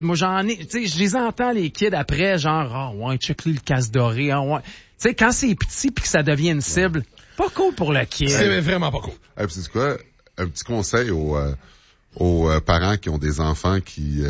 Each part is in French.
Moi, j'en ai, tu sais, je les entends, les kids, après, genre, oh, ouais, check-lui le casse doré, oh, ouais. Tu sais, quand c'est petit puis que ça devient une cible, pas cool pour le kid. C'est vraiment pas cool. Hey, puis c'est quoi? Un petit conseil aux parents qui ont des enfants qui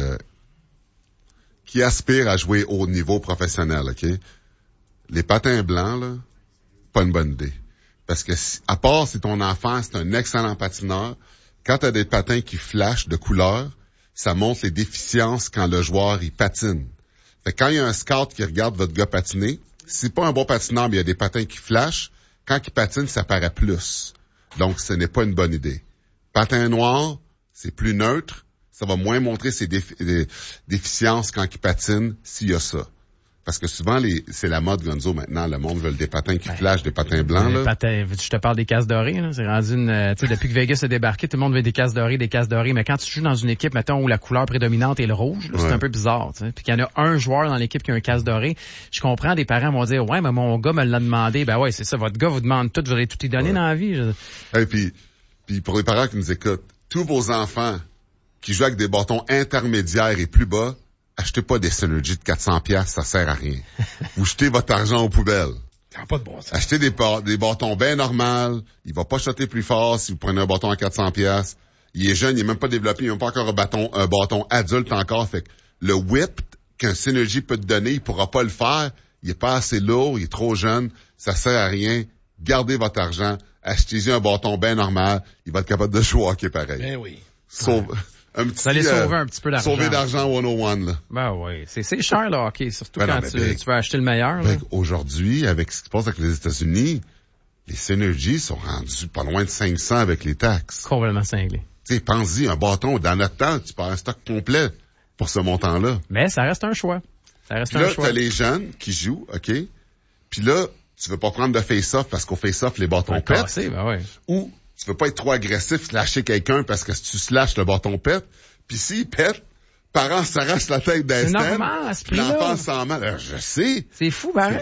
aspirent à jouer au niveau professionnel, OK? Les patins blancs, là, pas une bonne idée. Parce que, à part si ton enfant, c'est un excellent patineur, quand t'as des patins qui flashent de couleur, ça montre les déficiences quand le joueur, il patine. Fait que quand il y a un scout qui regarde votre gars patiner, si c'est pas un bon patineur, mais il y a des patins qui flashent, quand il patine, ça paraît plus. Donc, ce n'est pas une bonne idée. Patin noir, c'est plus neutre. Ça va moins montrer ses déficiences quand il patine, s'il y a ça. Parce que souvent, c'est la mode, Gonzo, maintenant. Le monde veut des patins qui flashent, des patins blancs, là. Je te parle des casses dorées, là. C'est rendu tu sais, depuis que Vegas a débarqué, tout le monde veut des casses dorées. Mais quand tu joues dans une équipe, mettons, où la couleur prédominante est le rouge, là, c'est un peu bizarre, tu sais. Puis qu'il y en a un joueur dans l'équipe qui a un casse doré. Je comprends, des parents vont dire, ouais, mais mon gars me l'a demandé. Ben ouais, c'est ça. Votre gars vous demande tout. Vous allez tout y donner dans la vie. Et puis pour les parents qui nous écoutent, tous vos enfants qui jouent avec des bâtons intermédiaires et plus bas, achetez pas des Synergy de 400$, ça sert à rien. Vous jetez votre argent aux poubelles. Ça n'a pas de bon sens. Achetez des bâtons bien normaux. Il va pas shotter plus fort si vous prenez un bâton à 400$. Il est jeune, il est même pas développé, il n'a même pas encore un bâton adulte encore. Fait que le whip qu'un Synergy peut te donner, il pourra pas le faire. Il est pas assez lourd, il est trop jeune. Ça sert à rien. Gardez votre argent. Achetez-y un bâton bien normal. Il va être capable de jouer au hockey pareil. Ben oui. Vous allez sauver un petit peu d'argent. Sauver d'argent 101, là. Ben oui. C'est cher, le hockey. Surtout quand tu veux acheter le meilleur, là. Aujourd'hui, avec ce qui se passe avec les États-Unis, les Synergy sont rendus pas loin de 500 avec les taxes. Complètement cinglé. Tu sais, pense-y, un bâton, dans notre temps, tu perds un stock complet pour ce montant-là. Mais ça reste un choix. Là, t'as les jeunes qui jouent, OK? Puis là, tu veux pas prendre de face-off parce qu'au face-off, les bâtons pètent. Ben ouais. Ou tu veux pas être trop agressif, slasher quelqu'un parce que si tu slashes, le bâton pète. Puis s'il pète, parents s'arrachent la tête d'un stand. C'est normal, à ce prix-là. L'enfant s'en mal. Alors, je sais. C'est fou, pareil.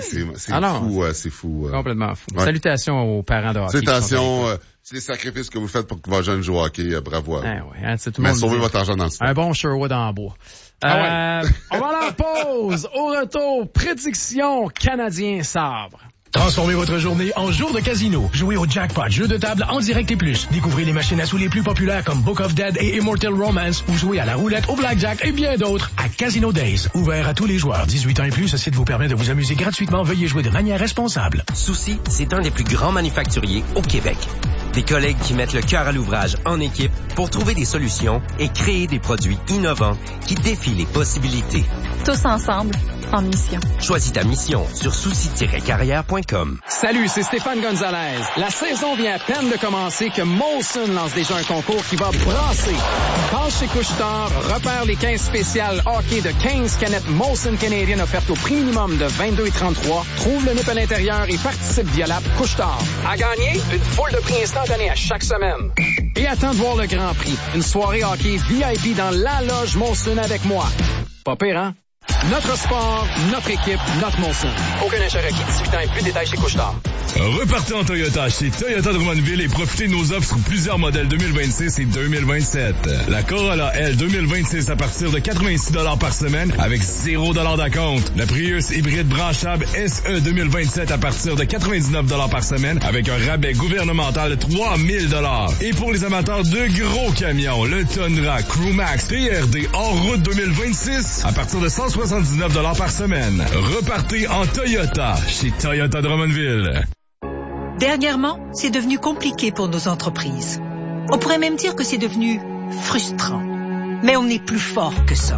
C'est fou. Complètement fou. Ouais. Salutations aux parents de hockey. Salutations. C'est les sacrifices que vous faites pour que votre jeune joue au hockey. Bravo à vous. Ouais, tout le Mais monde sauvez votre argent dans le sport. Un bon Sherwood en bois. On va aller en pause. Au retour, prédiction Canadien Sabre. Transformez votre journée en jour de casino. Jouez au jackpot, jeu de table en direct et plus. Découvrez les machines à sous les plus populaires comme Book of Dead et Immortal Romance ou jouez à la roulette, au blackjack et bien d'autres à Casino Days. Ouvert à tous les joueurs. 18 ans et plus, ce site vous permet de vous amuser gratuitement. Veuillez jouer de manière responsable. Souci, c'est un des plus grands manufacturiers au Québec. Des collègues qui mettent le cœur à l'ouvrage en équipe pour trouver des solutions et créer des produits innovants qui défient les possibilités. Tous ensemble, en mission. Choisis ta mission sur souci-carrière.com. Salut, c'est Stéphane Gonzalez. La saison vient à peine de commencer que Molson lance déjà un concours qui va brasser. Passe chez Couche-Tard, repère les 15 spéciales hockey de 15 canettes Molson Canadian offertes au prix minimum de 22,33. Trouve le nip à l'intérieur et participe via l'app Couche-Tard. À gagner, une foule de prix instantanés à chaque semaine. Et attends de voir le Grand Prix. Une soirée hockey VIP dans la loge Molson avec moi. Pas pire, hein? Notre sport, notre équipe, notre Molson. Aucun achat requis. 18 ans et plus, détails chez Couche-Tard. Repartez en Toyota chez Toyota Drummondville et profitez de nos offres sur plusieurs modèles 2026 et 2027. La Corolla L 2026 à partir de 86$ par semaine avec 0$ d'acompte. La Prius hybride branchable SE 2027 à partir de 99$ par semaine avec un rabais gouvernemental de 3000$. Et pour les amateurs de gros camions, le Tundra Crewmax TRD hors route 2026 à partir de 179$ par semaine. Repartez en Toyota chez Toyota Drummondville. Dernièrement, c'est devenu compliqué pour nos entreprises. On pourrait même dire que c'est devenu frustrant. Mais on est plus fort que ça.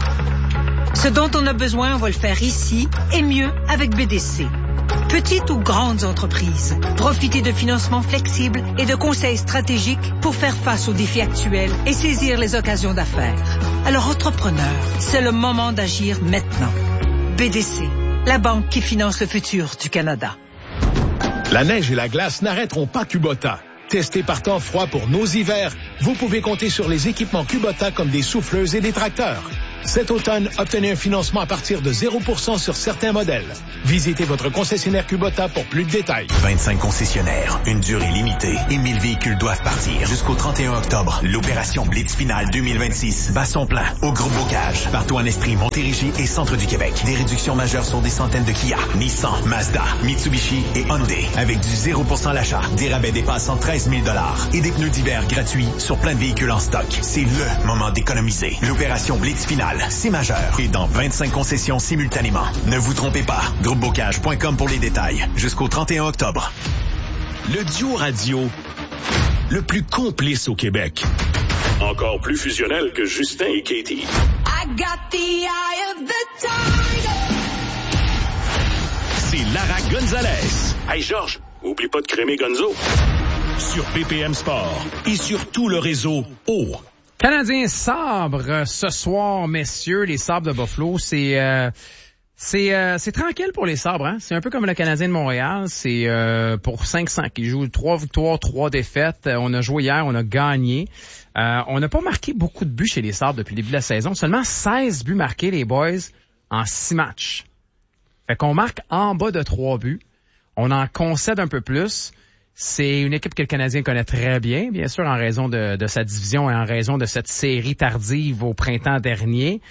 Ce dont on a besoin, on va le faire ici et mieux avec BDC. Petites ou grandes entreprises, profitez de financements flexibles et de conseils stratégiques pour faire face aux défis actuels et saisir les occasions d'affaires. Alors, entrepreneurs, c'est le moment d'agir maintenant. BDC, la banque qui finance le futur du Canada. La neige et la glace n'arrêteront pas Kubota. Testé par temps froid pour nos hivers, vous pouvez compter sur les équipements Kubota comme des souffleuses et des tracteurs. Cet automne, obtenez un financement à partir de 0% sur certains modèles. Visitez votre concessionnaire Kubota pour plus de détails. 25 concessionnaires, une durée limitée et 1000 véhicules doivent partir. Jusqu'au 31 octobre, l'opération Blitz Finale 2026 bat son plein au Groupe Bocage. Partout en Estrie, Montérégie et Centre du Québec. Des réductions majeures sur des centaines de Kia, Nissan, Mazda, Mitsubishi et Hyundai. Avec du 0% à l'achat, des rabais dépassant 13 000 $ et des pneus d'hiver gratuits sur plein de véhicules en stock. C'est le moment d'économiser. L'opération Blitz Finale, c'est majeur. Et dans 25 concessions simultanément. Ne vous trompez pas. GroupeBocage.com pour les détails. Jusqu'au 31 octobre. Le duo radio le plus complice au Québec. Encore plus fusionnel que Justin et Katie. I got the eye of the tiger. C'est Lara Gonzalez. Hey Georges, oublie pas de crémer Gonzo. Sur PPM Sport et sur tout le réseau O. Canadiens Sabres ce soir, messieurs, les Sabres de Buffalo, c'est tranquille pour les Sabres, hein. C'est un peu comme le Canadien de Montréal, c'est pour 500 qui joue 3 victoires, 3 défaites. On a joué hier, on a gagné. On n'a pas marqué beaucoup de buts chez les Sabres depuis le début de la saison, seulement 16 buts marqués les boys en 6 matchs. Fait qu'on marque en bas de 3 buts. On en concède un peu plus. C'est une équipe que le Canadien connaît très bien sûr, en raison de sa division et en raison de cette série tardive au printemps dernier.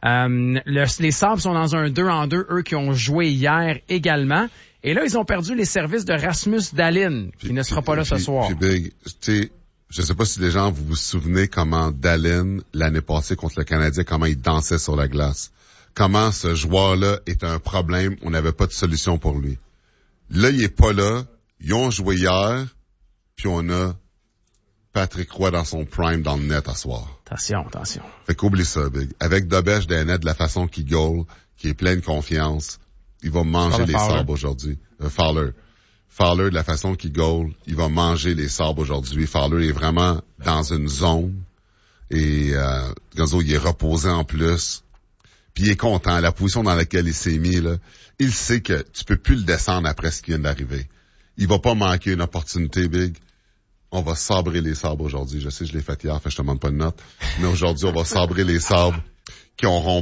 Les Sabres sont dans un 2-en-2, eux qui ont joué hier également. Et là, ils ont perdu les services de Rasmus Dahlin, qui ne sera pas là ce soir. Puis Big, tu sais, je sais pas si les gens, vous vous souvenez comment Dahlin, l'année passée contre le Canadien, comment il dansait sur la glace. Comment ce joueur-là est un problème, on n'avait pas de solution pour lui. Là, il est pas là. Ils ont joué hier, puis on a Patrick Roy dans son prime dans le net à soir. Attention. Fait qu'oublie ça, Big. Avec Dobèche dans le net, de la façon qu'il goal, qui est plein de confiance, il va manger les Sabres aujourd'hui. Fowler, de la façon qu'il goal, il va manger les Sabres aujourd'hui. Fowler est vraiment dans une zone. Et Gonzo, il est reposé en plus. Puis il est content. La position dans laquelle il s'est mis, là, il sait que tu peux plus le descendre après ce qui vient d'arriver. Il va pas manquer une opportunité, Big. On va sabrer les Sabres aujourd'hui. Je sais, je l'ai fait hier, fait je te demande pas de note. Mais aujourd'hui, on va sabrer les Sabres qui ils auront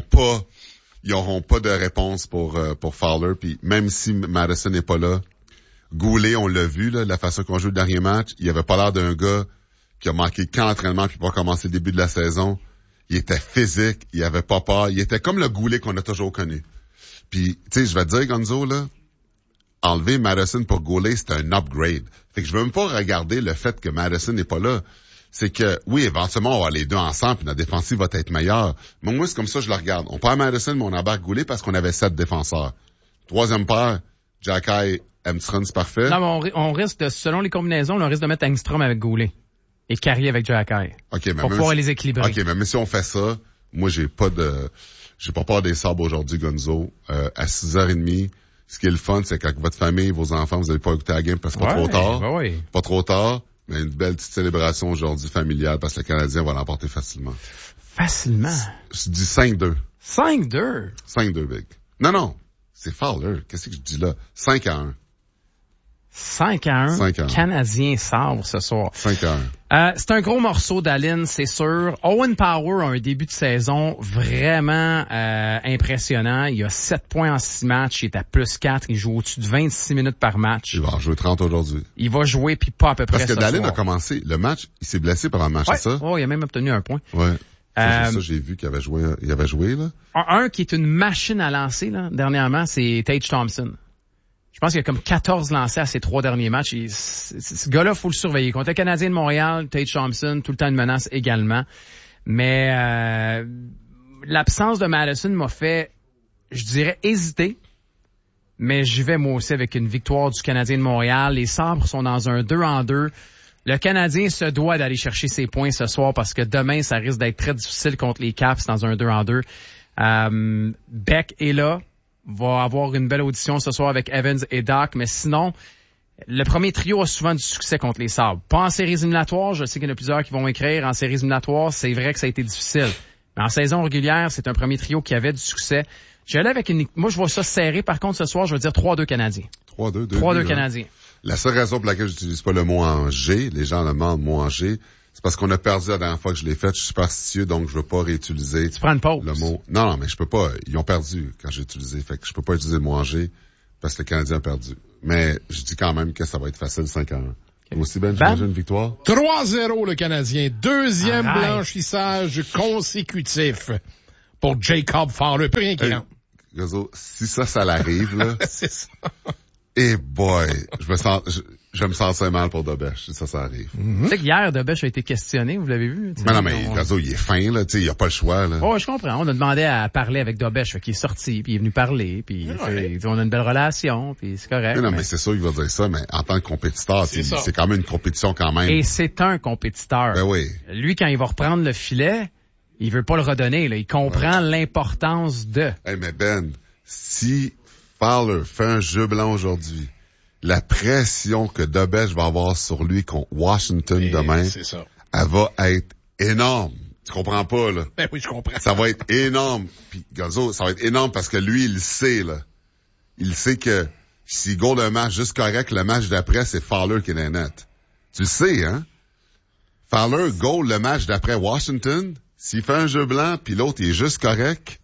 pas de réponse pour Fowler. Puis même si Madison n'est pas là, Goulet, on l'a vu, là, la façon qu'on joue le dernier match, il avait pas l'air d'un gars qui a manqué qu'un entraînement puis pas commencé le début de la saison. Il était physique, il avait pas peur. Il était comme le Goulet qu'on a toujours connu. Puis, tu sais, je vais te dire, Gonzo, là, enlever Madison pour Goulet, c'est un upgrade. Fait que je veux même pas regarder le fait que Madison n'est pas là. C'est que, oui, éventuellement, on va avoir les deux ensemble, puis notre défensive va être meilleure. Mais moi, c'est comme ça, je le regarde. On perd Madison, mais on embarque Goulet parce qu'on avait 7 défenseurs. Troisième paire, Jacky, Armstrong, c'est parfait. Non, mais on risque de, selon les combinaisons, on risque de mettre Engstrom avec Goulet. Et Carrier avec Jacky. OK, mais pour pouvoir les équilibrer. OK, mais si on fait ça, moi, j'ai pas peur des Sabres aujourd'hui, Gonzo. À 6h30, ce qui est le fun, c'est qu'avec votre famille, vos enfants, vous n'allez pas écouter la game parce que c'est pas trop tard. Oui. Pas trop tard, mais une belle petite célébration aujourd'hui familiale parce que le Canadien va l'emporter facilement. Facilement? Je dis 5-2. 5-2? 5-2, Big. Non. C'est Fowler. Qu'est-ce que je dis là? 5-1. 5-1. Canadien Sabres ce soir. 5-1. C'est un gros morceau d'Allen, c'est sûr. Owen Power a un début de saison vraiment impressionnant. Il a 7 points en 6 matchs. Il est à plus 4. Il joue au-dessus de 26 minutes par match. Il va en jouer 30 aujourd'hui. Il va jouer, puis pas à peu près ce soir. Parce que Dallin a commencé le match. Il s'est blessé pendant le match, c'est ça? Oh, il a même obtenu un point. Ouais. Ça, j'ai vu qu'il avait joué, là. Un qui est une machine à lancer, là, dernièrement, c'est Tage Thompson. Je pense qu'il y a comme 14 lancés à ses 3 derniers matchs. Ce gars-là, faut le surveiller. Contre le Canadien de Montréal, Tage Thompson, tout le temps une menace également. Mais l'absence de Madison m'a fait, je dirais, hésiter. Mais j'y vais moi aussi avec une victoire du Canadien de Montréal. Les Sabres sont dans un 2-en-2. Le Canadien se doit d'aller chercher ses points ce soir parce que demain, ça risque d'être très difficile contre les Caps dans un 2-en-2. Beck est là. Va avoir une belle audition ce soir avec Evans et Doc, mais sinon, le premier trio a souvent du succès contre les Sabres. Pas en séries éliminatoires, je sais qu'il y en a plusieurs qui vont écrire. En séries éliminatoires, c'est vrai que ça a été difficile. Mais en saison régulière, c'est un premier trio qui avait du succès. J'allais avec moi, je vois ça serré. Par contre, ce soir, je veux dire 3-2 Canadiens. 3-2 3-2 Canadiens. La seule raison pour laquelle j'utilise pas le mot en G, les gens le demandent, le mot en G, C'est parce qu'on a perdu la dernière fois que je l'ai fait. Je suis superstitieux, donc je veux pas réutiliser. Tu prends une pause. Le mot. Non, mais je peux pas. Ils ont perdu quand j'ai utilisé. Fait que je peux pas utiliser le mot Angers parce que le Canadien a perdu. Mais je dis quand même que ça va être facile 5-1. Okay. Aussi, Ben, j'imagine une victoire? 3-0 le Canadien. Deuxième blanchissage consécutif pour Jacob Fowler. Plus rien qui rentre. Gazo, si ça l'arrive, là. C'est ça. Eh boy, je me sens mal pour Dobèche, si ça arrive. Tu sais qu'hier, Dobèche a été questionné, vous l'avez vu? Mais non, mais Gazo, il est fin, là, tu sais, il a pas le choix, là. Oh, je comprends. On a demandé à parler avec Dobèche, qui est sorti, puis il est venu parler, puis on a une belle relation, puis c'est correct. Mais c'est sûr qu'il va dire ça, mais en tant que compétiteur, c'est quand même une compétition quand même. Et c'est un compétiteur. Ben oui. Lui, quand il va reprendre le filet, il veut pas le redonner, là. Il comprend l'importance de. Hey, mais Ben, si Fowler fait un jeu blanc aujourd'hui, la pression que Dobèche va avoir sur lui contre Washington demain, elle va être énorme. Tu comprends pas, là? Ben oui, je comprends. Ça va être énorme. Puis, Gazo, ça va être énorme parce que lui, il sait, là. Il sait que s'il goal un match juste correct, le match d'après, c'est Fowler qui est dans le net. Tu le sais, hein? Fowler goal le match d'après Washington. S'il fait un jeu blanc, puis l'autre, il est juste correct,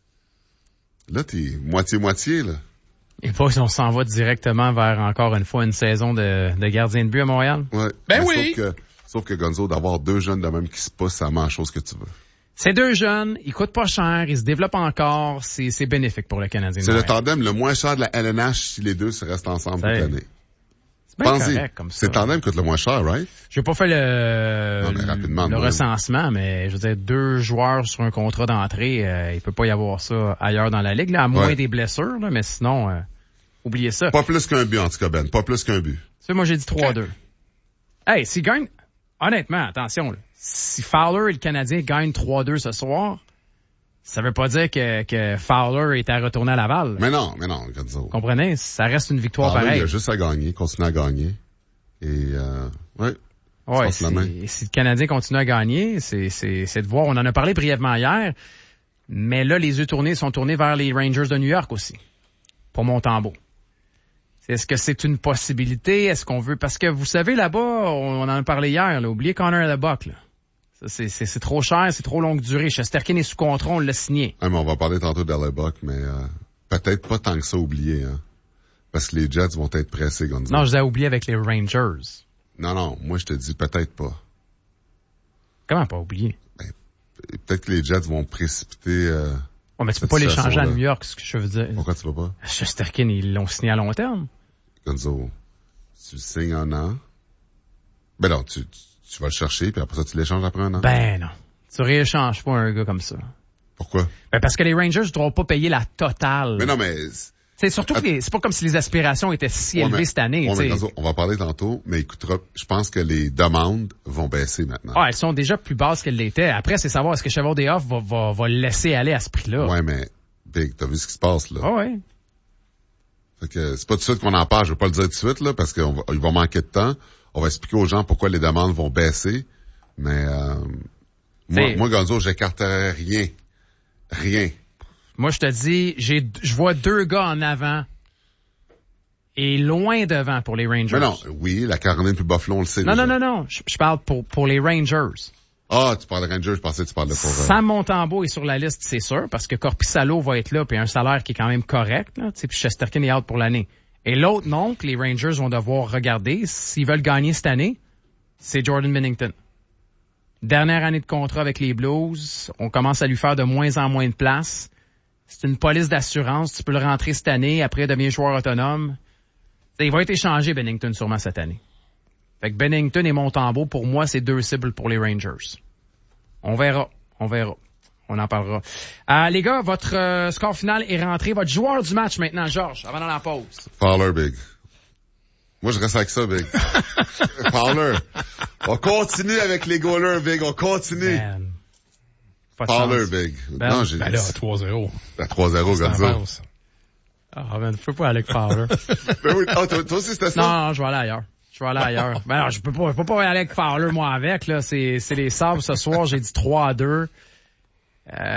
là, t'es moitié-moitié, là. Et pas si on s'en va directement vers, encore une fois, une saison de gardien de but à Montréal? Ouais. Ben oui! Sauf que Gonzo, d'avoir deux jeunes de même qui se poussent, c'est la meilleure chose que tu veux. C'est deux jeunes, ils coûtent pas cher, ils se développent encore, c'est bénéfique pour le Canadien. C'est le tandem le moins cher de la LNH si les deux se restent ensemble toute l'année. C'est bien correct comme ça. C'est le tandem qui coûte le moins cher, right? J'ai pas fait le recensement, mais je veux dire, deux joueurs sur un contrat d'entrée, il peut pas y avoir ça ailleurs dans la ligue, là, à moins des blessures, là, mais sinon, oubliez ça. Pas plus qu'un but, en tout cas, Ben. Pas plus qu'un but. Tu sais, moi, j'ai dit 3-2. Hey, s'il gagne, honnêtement, attention, là, si Fowler et le Canadien gagnent 3-2 ce soir, ça veut pas dire que Fowler est à retourner à Laval. Mais non, Gonzo. Comprenez? Ça reste une victoire Fowler, pareille. Il a juste à gagner, continuer à gagner. Et, ouais, si le Canadien continue à gagner, c'est de voir. On en a parlé brièvement hier, mais là, les yeux sont tournés vers les Rangers de New York aussi, pour Montembeault. Est-ce que c'est une possibilité? Est-ce qu'on veut... Parce que vous savez, là-bas, on en a parlé hier, là, oubliez Connor Leboeck, là. C'est trop cher, c'est trop longue durée. Shesterkin est sous contrat, on l'a signé. Mais on va parler tantôt de Leboeck, mais peut-être pas tant que ça oublié, hein. Parce que les Jets vont être pressés, Gonzo. Non, je l'ai oublié avec les Rangers. Non, moi je te dis peut-être pas. Comment pas oublier? Ben, peut-être que les Jets vont précipiter... mais tu peux pas l'échanger à New York, c'est ce que je veux dire. Pourquoi tu peux pas? Shesterkin, ils l'ont signé à long terme. Gonzo, tu le signes un an. Ben non, tu vas le chercher, puis après ça, tu l'échanges après un an. Ben non. Tu rééchanges pas un gars comme ça. Pourquoi? Ben parce que les Rangers ne doivent pas payer la totale. Mais non, mais... C'est surtout que c'est pas comme si les aspirations étaient si élevées cette année. Mais Gonzo, on va parler tantôt, mais écoutera, je pense que les demandes vont baisser maintenant. Ah, elles sont déjà plus basses qu'elles l'étaient. Après, c'est savoir est-ce que Chevalier des Off va le laisser aller à ce prix-là. Ouais, mais Big, t'as vu ce qui se passe, là? Ah ouais. Fait que c'est pas tout de suite qu'on en parle, je vais pas le dire tout de suite, là, parce qu'il va manquer de temps. On va expliquer aux gens pourquoi les demandes vont baisser. Mais moi, Gonzo, j'écarterais rien. Rien. Moi, je te dis, je vois deux gars en avant et loin devant pour les Rangers. Mais non, oui, la Caroline puis Buffalo, on le sait. Non. Je parle pour les Rangers. Ah, tu parles de Rangers, je pensais que tu parlais pour... Sam Montembeault est sur la liste, c'est sûr, parce que Korpisalo va être là, puis un salaire qui est quand même correct, là, puis Shesterkin est out pour l'année. Et l'autre nom que les Rangers vont devoir regarder, s'ils veulent gagner cette année, c'est Jordan Binnington. Dernière année de contrat avec les Blues, on commence à lui faire de moins en moins de place. C'est une police d'assurance, tu peux le rentrer cette année, après devenir joueur autonome. T'sais, il va être échangé, Binnington, sûrement cette année. Fait que Binnington et Montembeault, pour moi, c'est deux cibles pour les Rangers. On verra. On en parlera. Les gars, votre score final est rentré. Votre joueur du match maintenant, Georges, avant dans la pause. Fowler, Big. Moi, je reste avec ça, Big. Fowler. On continue avec les goalers, Big. On continue. Fowler, Big. Non, j'ai dit. Là, 3-0. À 3-0, Gonzo. Ah, ben, faut pas aller avec Fowler. Ben oui, toi aussi, c'était ça? Non, je vais aller ailleurs. Ben non, je peux pas aller avec Fowler, moi, avec, là. C'est les Sabres ce soir. J'ai dit 3-2.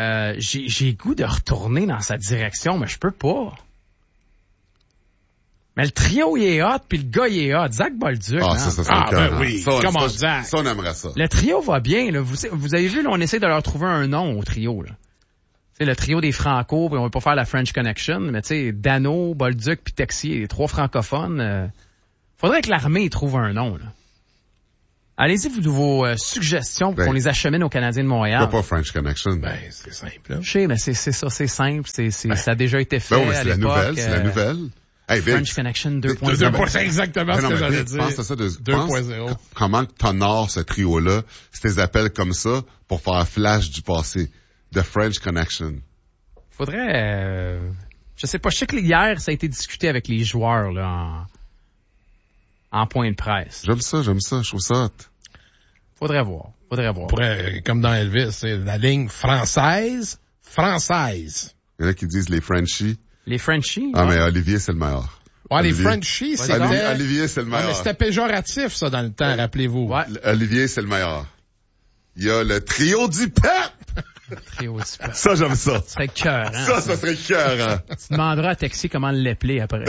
J'ai goût de retourner dans sa direction, mais je peux pas. Mais le trio, il est hot, puis le gars, il est hot. Zach Bolduc. Ah, ça serait ben oui. Comment Zach? Ça, on aimerait ça. Le trio va bien, là. Vous avez vu, là, on essaie de leur trouver un nom au trio, là. Tu sais, le trio des Franco, puis on va pas faire la French Connection, mais tu sais, Dano, Bolduc, puis Texier, les 3 francophones. Faudrait que l'armée trouve un nom, là. Allez-y, vos suggestions pour qu'on les achemine aux Canadiens de Montréal. Pourquoi pas French Connection? Ben, c'est simple, là. Je sais, mais c'est ça, c'est simple, ça a déjà été fait à l'époque. C'est la nouvelle. Hey, French Connection 2.0. 2.0, c'est exactement ce que j'allais dire. Pense à ça 2.0. Comment t'honores ce trio-là, ces appels comme ça, pour faire un flash du passé. The French Connection. Faudrait, je sais pas, je sais que hier, ça a été discuté avec les joueurs, là, en point de presse. J'aime ça, je trouve ça hot. Faudrait voir. Comme dans Elvis, c'est la ligne française. Il y en a qui disent les Frenchies. Les Frenchies? Ah, mais Olivier, c'est le meilleur. Ouais, Olivier. Les Frenchies, c'est Olivier, c'est le meilleur. Mais c'était péjoratif, ça, dans le temps, rappelez-vous. Ouais. Olivier, c'est le meilleur. Il y a le trio du pep! Ça, j'aime ça. Ça serait cœur, hein? Ça serait cœur, hein? Tu demanderas à Taxi comment l'épeler après.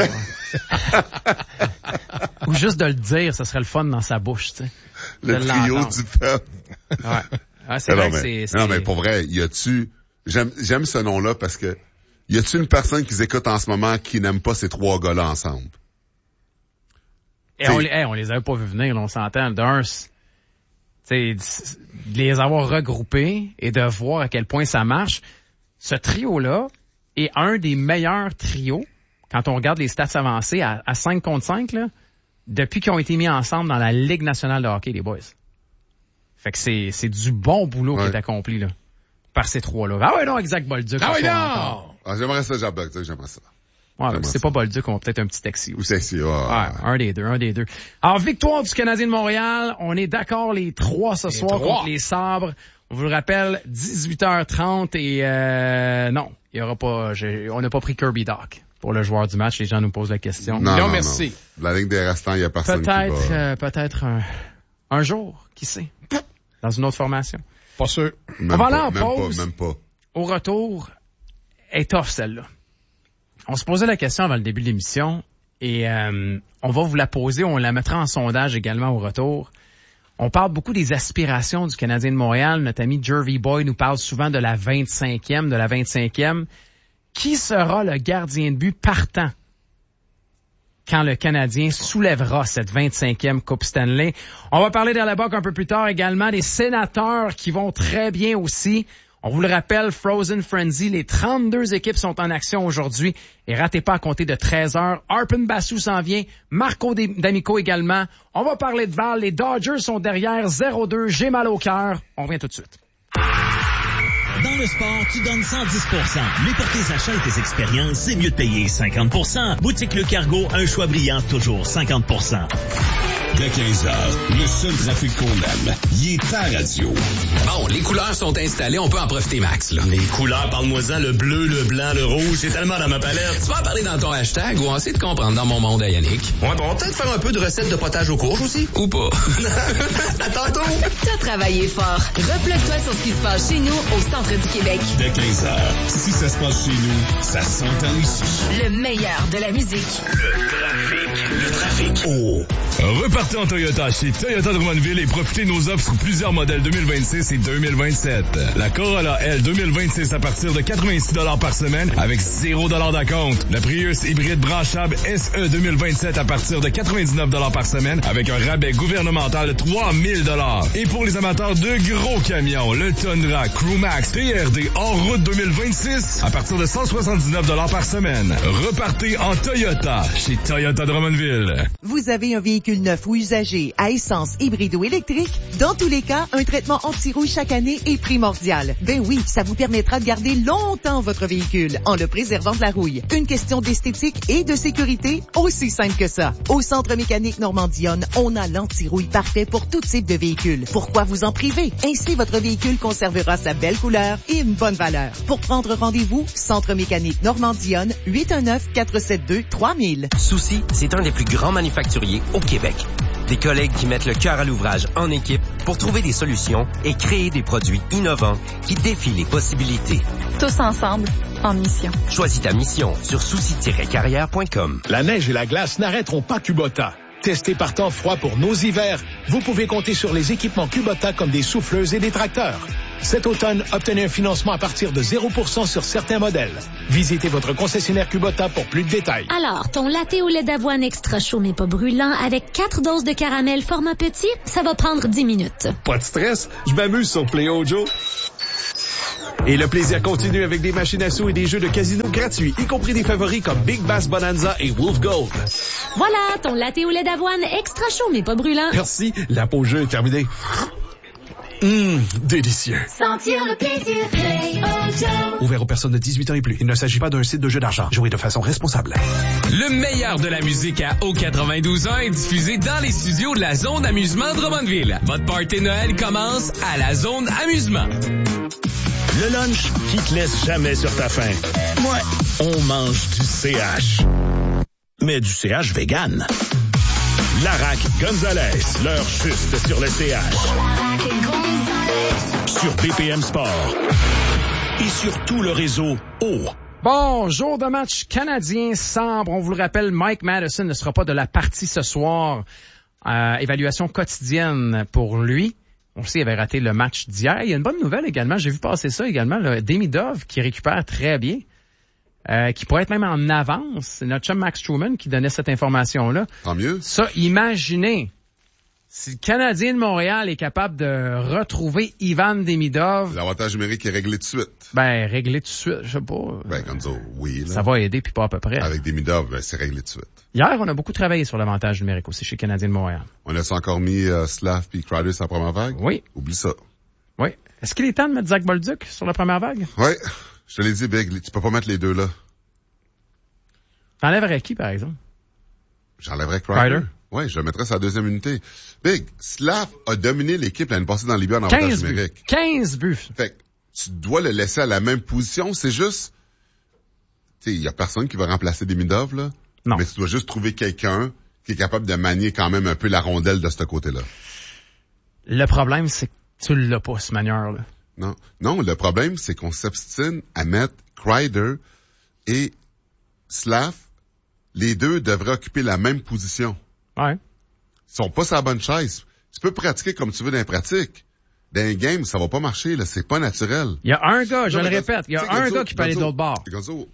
Ou juste de le dire, ça serait le fun dans sa bouche, tu sais. Le trio du pep. Ouais. Ah, c'est vrai que c'est... Non, mais pour vrai, j'aime ce nom-là parce que y a-tu une personne qui écoute en ce moment qui n'aime pas ces 3 gars-là ensemble? Et on les avait pas vu venir, là, on s'entend. D'un, de les avoir regroupés et de voir à quel point ça marche. Ce trio-là est un des meilleurs trios, quand on regarde les stats avancées, à 5 contre 5, là, depuis qu'ils ont été mis ensemble dans la Ligue nationale de hockey, les boys. Fait que c'est du bon boulot qui est accompli, là, par ces 3-là. Ah ouais, non, exact, Bolduc. Ah oui, non! Ah, j'aimerais ça, j'aimerais ça. Ouais, mais c'est pas Bolduc, on a peut-être un petit Taxi aussi. Ou Taxi, ouais. Un des deux. Alors, victoire du Canadien de Montréal. On est d'accord les 3 ce soir contre les Sabres. On vous le rappelle, 18h30 et non, il y aura pas, on n'a pas pris Kirby Dach pour le joueur du match. Les gens nous posent la question. Non, merci. Non. La ligne des restants, il y a personne qui va... Peut-être un jour, qui sait, dans une autre formation. Pas sûr. On va aller en pause. Même pas. Au retour, est tough celle-là. On se posait la question avant le début de l'émission et on va vous la poser, on la mettra en sondage également au retour. On parle beaucoup des aspirations du Canadien de Montréal. Notre ami Jervy Boy nous parle souvent de la 25e. Qui sera le gardien de but partant quand le Canadien soulèvera cette 25e Coupe Stanley? On va parler dans la boc un peu plus tard également des Sénateurs qui vont très bien aussi. On vous le rappelle, Frozen Frenzy, les 32 équipes sont en action aujourd'hui. Et ratez pas à compter de 13h. Arpon Bassou s'en vient. Marco D'Amico également. On va parler de Val. Les Dodgers sont derrière 0-2. J'ai mal au cœur. On revient tout de suite. Dans le sport, tu donnes 110%. Mais pour tes achats et tes expériences, c'est mieux de payer 50%. Boutique Le Cargo, un choix brillant, toujours 50%. Dès 15h, le seul trafic qu'on aime, il est à radio. Bon, les couleurs sont installées, on peut en profiter max, là. Les couleurs, parle-moi-en, le bleu, le blanc, le rouge, c'est tellement dans ma palette. Tu vas en parler dans ton hashtag ou essayer de comprendre dans mon monde à Yannick. Ouais, on va peut-être faire un peu de recettes de potage aux courges aussi. Ou pas. À tantôt. T'as travaillé fort. Replug-toi sur ce qui se passe chez nous au centre du Québec. Dès 15h, si ça se passe chez nous, ça s'entend ici. Le meilleur de la musique. Le trafic. Oh. Repartez en Toyota chez Toyota Drummondville et profitez de nos offres sur plusieurs modèles 2026 et 2027. La Corolla L 2026 à partir de 86 $ par semaine avec 0 $ d'acompte. La Prius hybride branchable SE 2027 à partir de 99 $ par semaine avec un rabais gouvernemental de 3000 $. Et pour les amateurs de gros camions, le Tundra Crewmax TRD en route 2026 à partir de 179 $ par semaine. Repartez en Toyota chez Toyota Drummondville. Vous avez un véhicule neuf ou usagé à essence, hybride ou électrique? Dans tous les cas, un traitement anti-rouille chaque année est primordial. Ben oui, ça vous permettra de garder longtemps votre véhicule en le préservant de la rouille. Une question d'esthétique et de sécurité, aussi simple que ça. Au Centre mécanique Normandionne, on a l'anti-rouille parfait pour tout type de véhicule. Pourquoi vous en priver? Ainsi, votre véhicule conservera sa belle couleur et une bonne valeur. Pour prendre rendez-vous, Centre mécanique Normandionne, 819-472-3000. Souci, c'est un des plus grands manufacturiers au Québec. Des collègues qui mettent le cœur à l'ouvrage en équipe pour trouver des solutions et créer des produits innovants qui défient les possibilités. Tous ensemble, en mission. Choisis ta mission sur souci-carrière.com. La neige et la glace n'arrêteront pas Kubota. Testé par temps froid pour nos hivers, vous pouvez compter sur les équipements Kubota comme des souffleuses et des tracteurs. Cet automne, obtenez un financement à partir de 0% sur certains modèles. Visitez votre concessionnaire Kubota pour plus de détails. Alors, ton latte au lait d'avoine extra chaud mais pas brûlant avec 4 doses de caramel format petit, ça va prendre 10 minutes. Pas de stress, je m'amuse sur Play-O Joe. Et le plaisir continue avec des machines à sous et des jeux de casino gratuits, y compris des favoris comme Big Bass Bonanza et Wolf Gold. Voilà, ton latte au lait d'avoine extra chaud mais pas brûlant. Merci, la pause jeu est terminée. Délicieux. Sentir le plaisir, Play-O Joe. Ouvert aux personnes de 18 ans et plus. Il ne s'agit pas d'un site de jeu d'argent. Jouez de façon responsable. Le meilleur de la musique à O92.1 est diffusé dans les studios de la Zone Amusement Drummondville. Votre party Noël commence à la Zone Amusement. Le lunch qui te laisse jamais sur ta faim. Ouais, on mange du CH. Mais du CH vegan. Larac Gonzalez, l'heure juste sur le CH. Sur BPM Sport. Et sur tout le réseau O. Bon, jour de match canadien sombre. On vous le rappelle, Mike Madison ne sera pas de la partie ce soir. Évaluation quotidienne pour lui. On sait, il avait raté le match d'hier. Il y a une bonne nouvelle également. J'ai vu passer ça également. Demidov qui récupère très bien. Qui pourrait être même en avance. C'est notre chum Max Truman qui donnait cette information-là. Tant mieux. Ça, imaginez. Si le Canadien de Montréal est capable de retrouver Ivan Demidov... L'avantage numérique est réglé tout de suite. Ben, réglé tout de suite, je sais pas. Ben, comme ça, oui. Là. Ça va aider, puis pas à peu près. Avec Demidov, ben, c'est réglé tout de suite. Hier, on a beaucoup travaillé sur l'avantage numérique aussi chez Canadien de Montréal. On a encore mis Slav puis Kreider sur la première vague? Oui. Oublie ça. Oui. Est-ce qu'il est temps de mettre Zach Bolduc sur la première vague? Oui. Je te l'ai dit, Big, tu peux pas mettre les deux là. T'enlèverais qui, par exemple? J'enlèverais Kreider. Oui, je le mettrais sur la deuxième unité. Big, Slav a dominé l'équipe l'année passée dans les buts en avantage numérique. 15 buts. Fait que tu dois le laisser à la même position. C'est juste, tu sais, il y a personne qui va remplacer Demidov, là. Non. Mais tu dois juste trouver quelqu'un qui est capable de manier quand même un peu la rondelle de ce côté-là. Le problème, c'est que tu l'as pas, cette manière-là. Non. Non, le problème, c'est qu'on s'obstine à mettre Kreider et Slav. Les deux devraient occuper la même position. Ouais. Ils sont pas sur la bonne chaise. Tu peux pratiquer comme tu veux dans les pratiques. Dans un game, ça va pas marcher, là. C'est pas naturel. Il y a un gars, je le répète, il y a un gars qui peut aller de l'autre bord.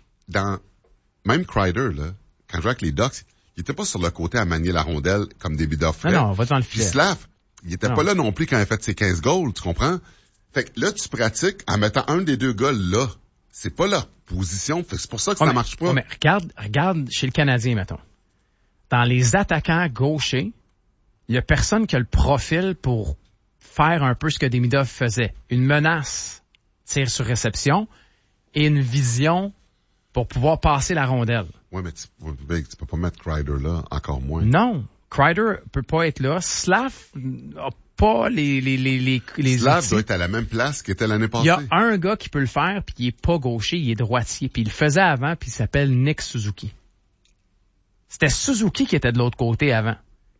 Même Kreider, là, quand je jouais avec les Ducks, il était pas sur le côté à manier la rondelle comme des Demidov. Non, va dans le filet. Puis Slav, il était pas là non plus quand il a fait ses 15 goals, tu comprends? Fait que là, tu pratiques en mettant un des deux gars là. C'est pas la position. C'est pour ça que ça marche pas. Mais regarde chez le Canadien, mettons. Dans les attaquants gauchers, il y a personne qui a le profil pour faire un peu ce que Demidov faisait. Une menace, tir sur réception, et une vision pour pouvoir passer la rondelle. Oui, mais tu peux pas mettre Kreider là, encore moins. Non. Kreider peut pas être là. Slav n'a pas les Slav outils. doit être à la même place qu'il était l'année passée. Il y a un gars qui peut le faire, puis il est pas gaucher, il est droitier. Puis il le faisait avant, puis il s'appelle Nick Suzuki. C'était Suzuki qui était de l'autre côté avant.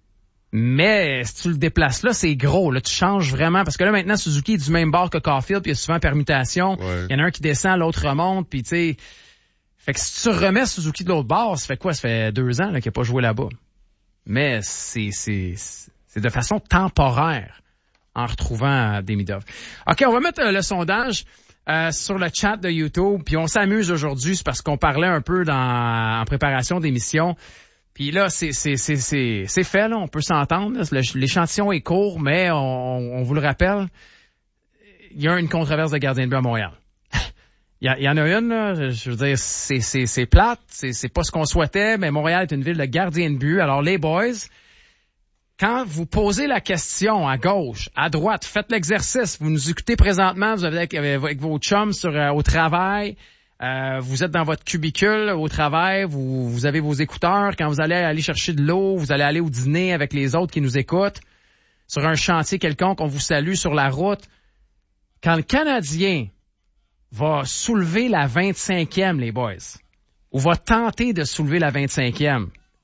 Mais si tu le déplaces là, c'est gros. Là, tu changes vraiment. Parce que là, maintenant, Suzuki est du même bord que Caulfield, puis il y a souvent permutation. Ouais. Il y en a un qui descend, l'autre remonte, puis tu sais... Fait que si tu remets Suzuki de l'autre bord, ça fait quoi? Ça fait 2 ans là, qu'il n'a pas joué là-bas. Mais c'est de façon temporaire en retrouvant Demidov. OK, on va mettre le sondage sur le chat de YouTube, puis on s'amuse aujourd'hui, c'est parce qu'on parlait un peu en préparation d'émission. Puis là, c'est fait, là, on peut s'entendre. L'échantillon est court, mais on vous le rappelle, il y a une controverse de gardien de but à Montréal. Il y en a une, là, je veux dire, c'est plate, c'est pas ce qu'on souhaitait, mais Montréal est une ville de gardiens de but. Alors les boys, quand vous posez la question à gauche, à droite, faites l'exercice. Vous nous écoutez présentement, vous avez avec vos chums au travail, vous êtes dans votre cubicule au travail, vous avez vos écouteurs. Quand vous allez aller chercher de l'eau, vous allez aller au dîner avec les autres qui nous écoutent. Sur un chantier quelconque, on vous salue sur la route. Quand le Canadien va soulever la 25e, les boys, ou va tenter de soulever la 25e,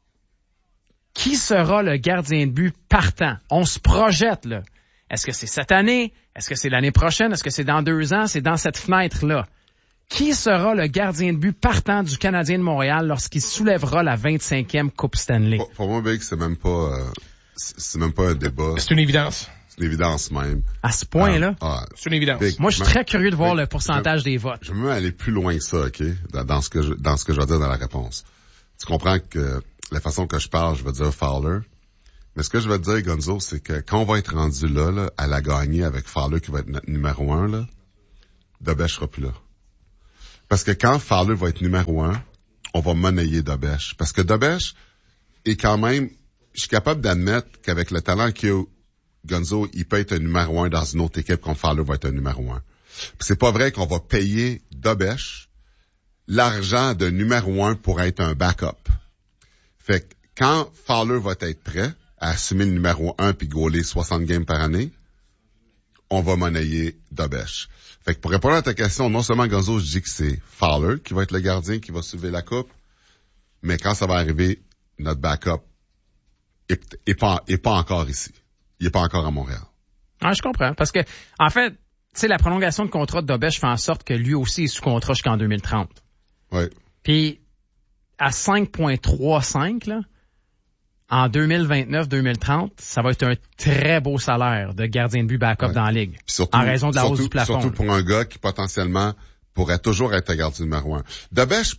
qui sera le gardien de but partant? On se projette, là. Est-ce que c'est cette année? Est-ce que c'est l'année prochaine? Est-ce que c'est dans 2 ans? C'est dans cette fenêtre-là. Qui sera le gardien de but partant du Canadien de Montréal lorsqu'il soulèvera la 25e Coupe Stanley? Pour moi, Big, c'est même pas un débat. C'est une évidence. C'est une évidence même. À ce point-là? C'est une évidence. Big, moi, je suis très curieux de voir le pourcentage des votes. Je veux même aller plus loin que ça, OK? Dans ce que je vais dire dans la réponse. Tu comprends que la façon que je parle, je vais dire Fowler. Mais ce que je vais te dire, Gonzo, c'est que quand on va être rendu là, à la gagner avec Fowler qui va être notre numéro 1, là, Dobèche sera plus là. Parce que quand Fowler va être numéro 1, on va monnayer Dobèche. Parce que Dobèche est quand même, je suis capable d'admettre qu'avec le talent qu'il a, Gonzo, il peut être un numéro 1 dans une autre équipe quand Fowler va être un numéro 1. Puis c'est pas vrai qu'on va payer Dobèche l'argent de numéro 1 pour être un backup. Fait que quand Fowler va être prêt à assumer le numéro 1 puis goaler 60 games par année, on va monnayer Dobèche. Fait que pour répondre à ta question, non seulement Gonzo, je dis que c'est Fowler qui va être le gardien qui va soulever la coupe, mais quand ça va arriver, notre backup est pas encore ici. Il est pas encore à Montréal. Ah, je comprends. Parce que, en fait, tu sais, la prolongation de contrat de Dobèche fait en sorte que lui aussi est sous contrat jusqu'en 2030. Oui. Puis, à 5,35, là, en 2029-2030, ça va être un très beau salaire de gardien de but backup dans la Ligue. Surtout, en raison de la hausse du plafond. Surtout pour un gars qui, potentiellement, pourrait toujours être un gardien numéro 1. Dobèche,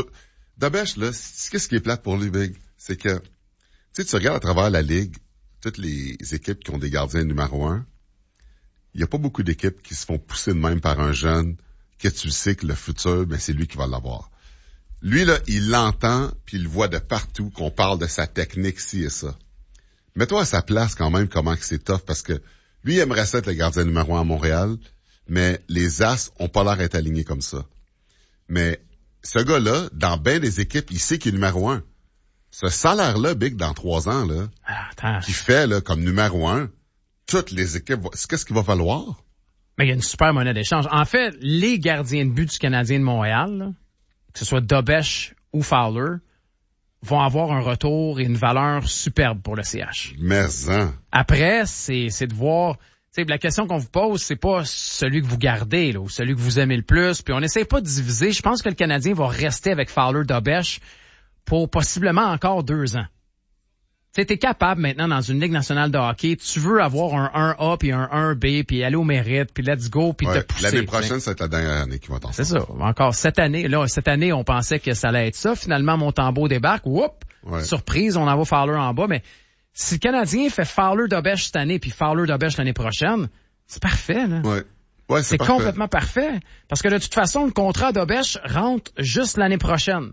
là, qu'est-ce qui est plate pour lui, Big? C'est que, tu regardes à travers la Ligue, toutes les équipes qui ont des gardiens numéro 1, il n'y a pas beaucoup d'équipes qui se font pousser de même par un jeune que tu sais que le futur, ben, c'est lui qui va l'avoir. Lui, là, il l'entend, puis il le voit de partout qu'on parle de sa technique, ci et ça. Mets-toi à sa place quand même, comment que c'est tough, parce que lui, il aimerait ça être le gardien numéro 1 à Montréal, mais les As ont pas l'air d'être alignés comme ça. Mais ce gars-là, dans bien des équipes, il sait qu'il est numéro 1. Ce salaire-là, Big, dans 3 ans, là, qui fait là comme numéro 1, toutes les équipes, qu'est-ce qu'il va falloir? Mais il y a une super monnaie d'échange. En fait, les gardiens de but du Canadien de Montréal, là, que ce soit Dobèche ou Fowler, vont avoir un retour et une valeur superbe pour le CH. Mais après, c'est de voir... La question qu'on vous pose, c'est pas celui que vous gardez là, ou celui que vous aimez le plus. Puis on n'essaie pas de diviser. Je pense que le Canadien va rester avec Fowler, Dobèche pour possiblement encore 2 ans. Tu t'es capable maintenant dans une Ligue nationale de hockey, tu veux avoir un 1A puis un 1B puis aller au mérite puis let's go puis te pousser. L'année prochaine, c'est la dernière année qui va t'en C'est ça. Encore cette année, on pensait que ça allait être ça. Finalement, Montembeault débarque. Surprise, on envoie Fowler en bas. Mais si le Canadien fait Fowler Dobèche cette année puis Fowler Dobèche l'année prochaine, c'est parfait, là. Ouais, c'est complètement parfait. Parce que de toute façon, le contrat Dobèche rentre juste l'année prochaine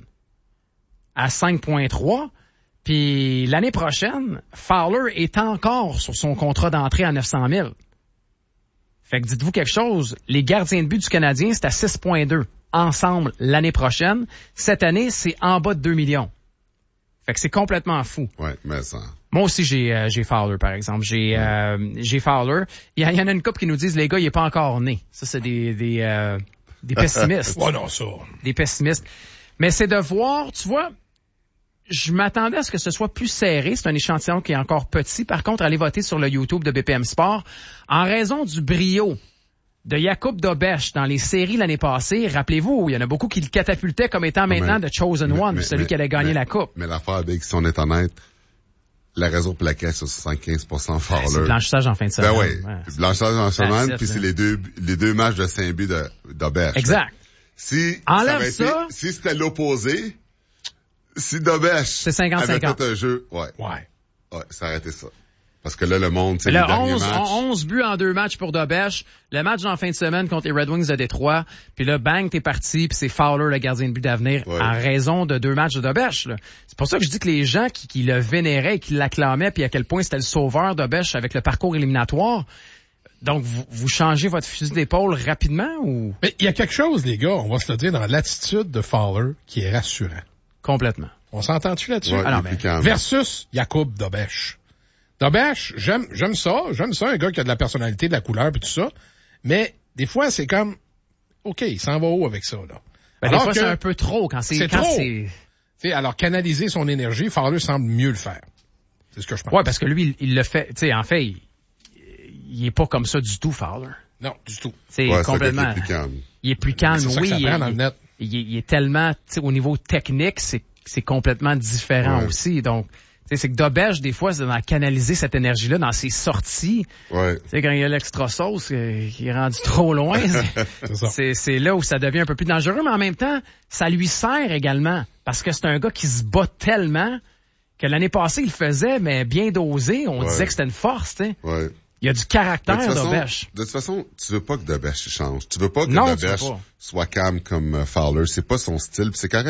à 5,3. Puis l'année prochaine, Fowler est encore sur son contrat d'entrée à 900 000. Fait que dites-vous quelque chose, les gardiens de but du Canadien, c'est à 6,2 ensemble l'année prochaine. Cette année, c'est en bas de 2 millions. Fait que c'est complètement fou. Ouais, mais ça... Moi aussi, j'ai Fowler, par exemple. J'ai Fowler. Il y en a une couple qui nous disent, les gars, il est pas encore né. Ça, c'est des pessimistes. Ouais, non, ça. Des pessimistes. Mais c'est de voir, tu vois... Je m'attendais à ce que ce soit plus serré. C'est un échantillon qui est encore petit. Par contre, allez voter sur le YouTube de BPM Sport. En raison du brio de Jakub Dobèche dans les séries l'année passée, rappelez-vous, il y en a beaucoup qui le catapultaient comme étant maintenant The Chosen One, celui qui allait gagner la Coupe. Mais l'affaire, Big, si on est honnête, la raison pour laquelle c'est 75% Fowler. C'est blanchissage en fin de semaine. Ben oui. Blanchissage en semaine, puis c'est les deux matchs de 5 buts de Dobèche. Exact. Enlève ça. Si c'était l'opposé, si Dobèche avait fait un jeu, ça aurait été ça. Parce que là, le monde, c'est le dernier match. 11 buts en 2 matchs pour Dobèche. Le match en fin de semaine contre les Red Wings de Détroit. Puis là, bang, t'es parti. Puis c'est Fowler, le gardien de but d'avenir, en raison de 2 matchs de Dobèche. Là. C'est pour ça que je dis que les gens qui le vénéraient et qui l'acclamaient, puis à quel point c'était le sauveur Dobèche avec le parcours éliminatoire. Donc, vous changez votre fusil d'épaule rapidement ou? Mais il y a quelque chose, les gars, on va se le dire, dans l'attitude de Fowler qui est rassurant. Complètement. On s'entend-tu là-dessus? Ouais, versus Jakub Dobèche. Dobèche, j'aime ça, un gars qui a de la personnalité, de la couleur et tout ça, mais des fois, c'est comme, OK, il s'en va haut avec ça, là. Des fois, c'est un peu trop quand c'est... Alors, canaliser son énergie, Fowler semble mieux le faire. C'est ce que je pense. Ouais, parce que lui, il le fait, tu sais, en fait, il est pas comme ça du tout, Fowler. Non, du tout. C'est complètement. Il est plus calme. Il est plus calme, c'est ça oui. Que ça prend dans le net. Il est tellement, tu sais, au niveau technique, c'est complètement différent aussi. Donc, tu sais, c'est que Dobèche, des fois, c'est dans canaliser cette énergie-là dans ses sorties. Ouais. Tu sais, quand il y a l'extra sauce, qui est rendu trop loin, c'est là où ça devient un peu plus dangereux, mais en même temps, ça lui sert également. Parce que c'est un gars qui se bat tellement que l'année passée, il le faisait, mais bien dosé. On disait que c'était une force, tu sais. Ouais. Il y a du caractère, Dobèche. De toute façon, tu veux pas que Dobèche change. Tu veux pas que Dobèche soit calme comme Fowler. C'est pas son style, pis c'est correct.